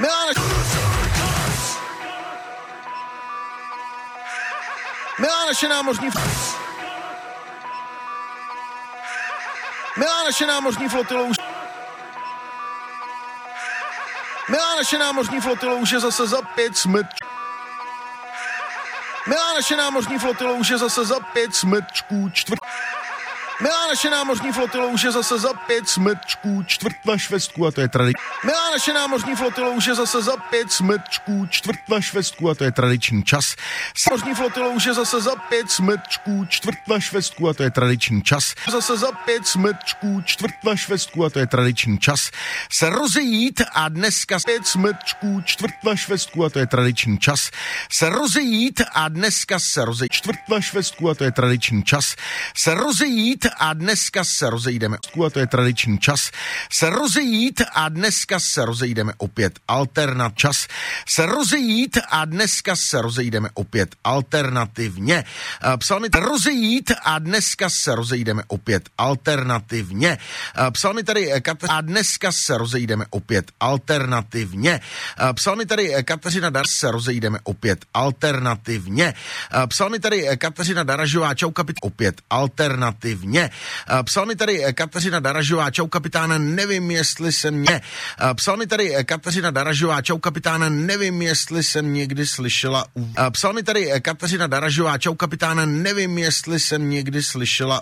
Milá naše námořní flotilo už... Milá naše námořní flotilo už je zase za 5 smrčků. Milá naše námořní flotilo už je zase za 5 smrčků Milá naše námořní flotilo už je zase za 5 smrčků čtvrt na švestku a to je tradiční. Milá naše námořní flotilo už je zase za 5 smrčků čtvrt na švestku a to je tradiční čas. Námořní flotilo už je zase za 5 smrčků čtvrt na švestku a to je tradiční čas. Zase za 5 smrčků čtvrt na švestku a to je tradiční čas. Se rozejít a dneska 5 smrčků čtvrt na švestku a to je tradiční čas. Se rozejít a dneska se rozejít čtvrt na švestku a to je tradiční čas. Se rozejít a dneska se rozejdeme a to je tradiční čas. Se rozejít a dneska se rozejdeme opět alternat čas. Se rozejít a dneska se rozejdeme opět alternativně. Psal mi rozejít a dneska se rozejdeme opět alternativně. Psal mi tady a dneska se rozejdeme opět alternativně. Psal mi tady Kateřina Dar se rozejdeme opět alternativně. Psal mi tady Kateřina Daražová čau kapit opět alternativně. Psal mi tady Kateřina Daražová čau kapitáne, nevím jestli jsem mě. Psal mi tady Kateřina Daražová čau kapitáne, nevím jestli jsem někdy slyšela. Psal mi tady Kateřina Daražová čau kapitáne, nevím jestli jsem někdy slyšela